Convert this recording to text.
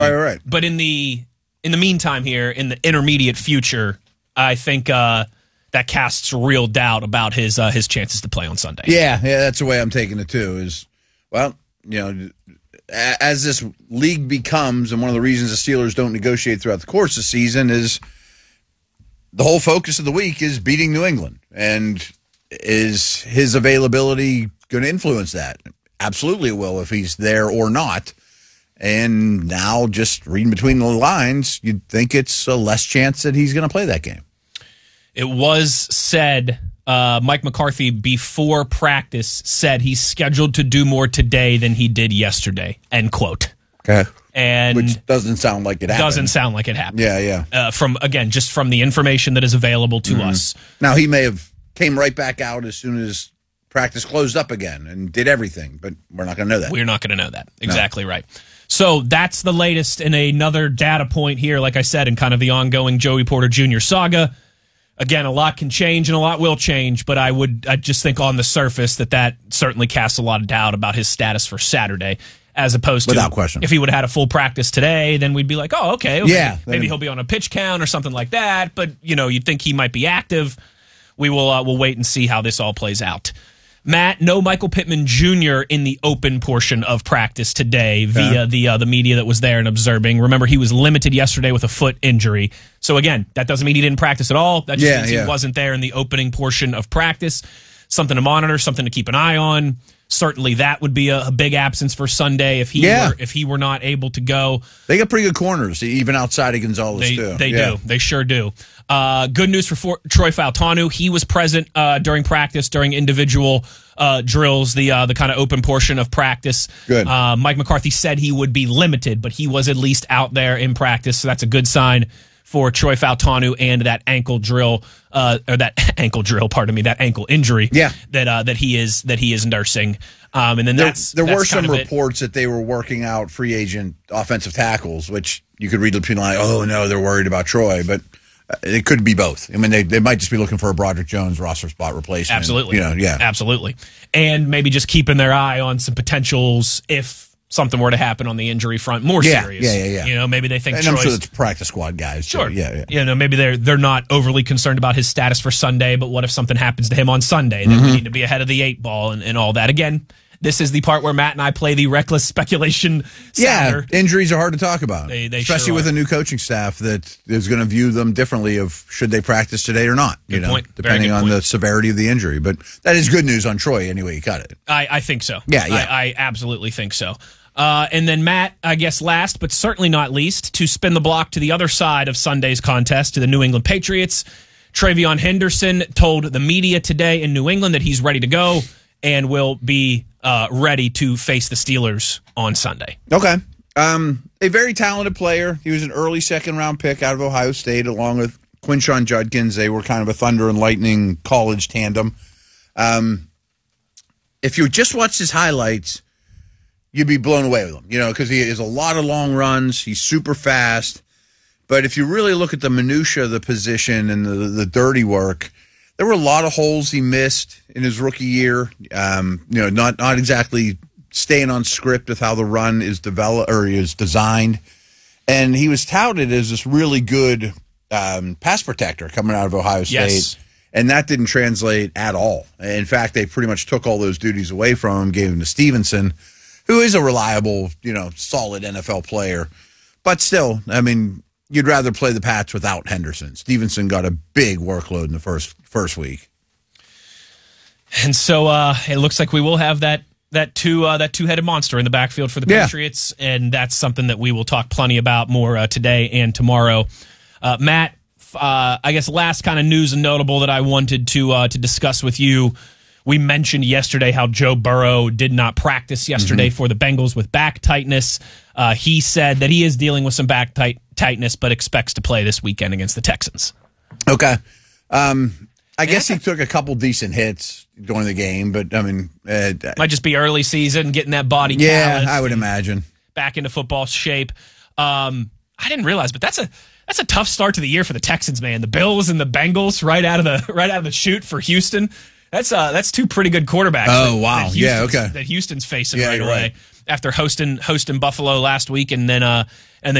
Right. But in the meantime here, in the intermediate future, I think that casts real doubt about his chances to play on Sunday. Yeah, that's the way I'm taking it too. Is, well, as this league becomes, and one of the reasons the Steelers don't negotiate throughout the course of the season is the whole focus of the week is beating New England. And is his availability going to influence that? Absolutely it will, if he's there or not. And now, just reading between the lines, you'd think it's a less chance that he's going to play that game. It was said, Mike McCarthy, before practice, said he's scheduled to do more today than he did yesterday, end quote. Okay. And which doesn't sound like it happened. Doesn't sound like it happened. Yeah. From the information that is available to us. Now, he may have came right back out as soon as practice closed up again and did everything, but we're not going to know that. We're not going to know that. Exactly right. So that's the latest in another data point here, like I said, in kind of the ongoing Joey Porter Jr. saga. Again, a lot can change and a lot will change, but I just think on the surface that certainly casts a lot of doubt about his status for Saturday, as opposed to, without question, if he would have had a full practice today, then we'd be like, oh, okay. Yeah, maybe he'll be on a pitch count or something like that, but you'd think he might be active. We'll wait and see how this all plays out. Matt, no Michael Pittman Jr. in the open portion of practice today via the media that was there and observing. Remember, he was limited yesterday with a foot injury. So again, that doesn't mean he didn't practice at all. That just means he wasn't there in the opening portion of practice. Something to monitor, something to keep an eye on. Certainly that would be a big absence for Sunday if he were not able to go. They got pretty good corners, even outside of Gonzalez, too. They do. They sure do. Good news for Troy Fautanu. He was present during practice, during individual drills, the kind of open portion of practice. Good. Mike McCarthy said he would be limited, but he was at least out there in practice, so that's a good sign for Troy Fautanu and that ankle injury that he is nursing. And then there were some reports that they were working out free agent offensive tackles, which you could read between the lines. Oh no, they're worried about Troy, but it could be both. I mean, they might just be looking for a Broderick Jones roster spot replacement. Absolutely, absolutely, and maybe just keeping their eye on some potentials if something were to happen on the injury front, more serious. Yeah. Maybe they think. And I'm sure it's practice squad guys. Sure. Too. Yeah. Maybe they're not overly concerned about his status for Sunday, but what if something happens to him on Sunday? Then we need to be ahead of the 8 ball and all that. Again, this is the part where Matt and I play the reckless speculation sounder. Yeah, injuries are hard to talk about, they especially sure with a new coaching staff that is going to view them differently of should they practice today or not. Good point. Depending on the severity of the injury. But that is good news on Troy anyway. You cut it. I think so. Yeah. I absolutely think so. And then Matt, I guess last but certainly not least, to spin the block to the other side of Sunday's contest, to the New England Patriots, Travion Henderson told the media today in New England that he's ready to go and will be ready to face the Steelers on Sunday. Okay. A very talented player. He was an early second-round pick out of Ohio State along with Quinshon Judkins. They were kind of a thunder and lightning college tandem. If you just watched his highlights, you'd be blown away with him, because he has a lot of long runs. He's super fast. But if you really look at the minutia of the position and the dirty work, there were a lot of holes he missed in his rookie year. Not exactly staying on script with how the run is developed or is designed. And he was touted as this really good pass protector coming out of Ohio State. Yes. And that didn't translate at all. In fact, they pretty much took all those duties away from him, gave him to Stevenson, who is a reliable, solid NFL player. But still, I mean, you'd rather play the Pats without Henderson. Stevenson got a big workload in the first week. And so it looks like we will have that two-headed monster in the backfield for the Patriots, and that's something that we will talk plenty about more today and tomorrow. Matt, I guess last kind of news and notable that I wanted to discuss with you. We mentioned yesterday how Joe Burrow did not practice yesterday for the Bengals with back tightness. He said that he is dealing with some back tightness, but expects to play this weekend against the Texans. Okay. I guess he took a couple decent hits during the game, but I mean... might just be early season, getting that body callus. Yeah, I would imagine. Back into football shape. I didn't realize, but that's a tough start to the year for the Texans, man. The Bills and the Bengals right out of the chute for Houston. That's two pretty good quarterbacks. Oh, wow. That Houston's facing away. after hosting Buffalo last week, and then